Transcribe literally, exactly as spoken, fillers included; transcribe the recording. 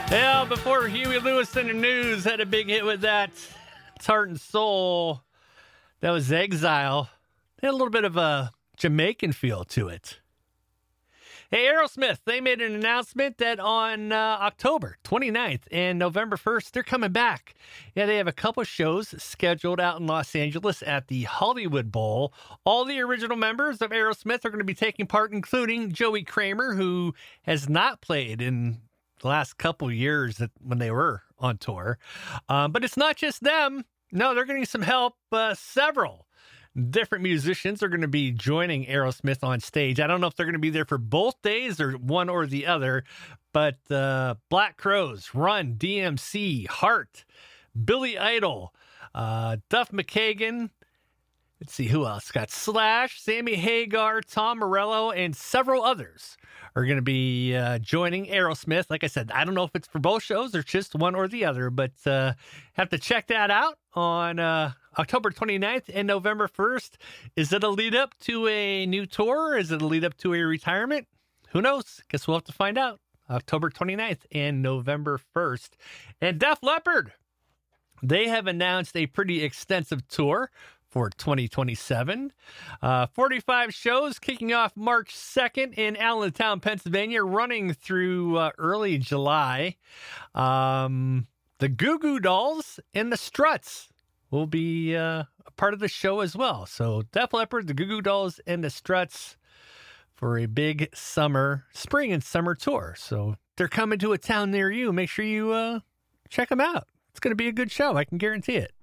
Yeah, before Huey Lewis in the news had a big hit with that, it's Heart and Soul. That was Exile. They had a little bit of a Jamaican feel to it. Hey, Aerosmith, they made an announcement that on uh, October twenty-ninth and November first, they're coming back. Yeah, they have a couple shows scheduled out in Los Angeles at the Hollywood Bowl. All the original members of Aerosmith are going to be taking part, including Joey Kramer, who has not played in the last couple years that when they were on tour. Um, but it's not just them. No, they're getting some help. Uh, several different musicians are going to be joining Aerosmith on stage. I don't know if they're going to be there for both days or one or the other, but uh, Black Crowes, Run, D M C, Heart, Billy Idol, uh, Duff McKagan. Let's see who else. Got Slash, Sammy Hagar, Tom Morello, and several others are going to be uh, joining Aerosmith. Like I said, I don't know if it's for both shows or just one or the other, but uh, have to check that out on uh, October twenty-ninth and November first. Is it a lead up to a new tour? Is it a lead up to a retirement? Who knows? Guess we'll have to find out. October twenty-ninth and November first. And Def Leppard, they have announced a pretty extensive tour for twenty twenty-seven. Uh, forty-five shows kicking off March second in Allentown, Pennsylvania, running through uh, early July. Um, the Goo Goo Dolls and the Struts will be uh, a part of the show as well. So Def Leppard, the Goo Goo Dolls, and the Struts for a big summer, spring and summer tour. So they're coming to a town near you. Make sure you uh, check them out. It's going to be a good show. I can guarantee it.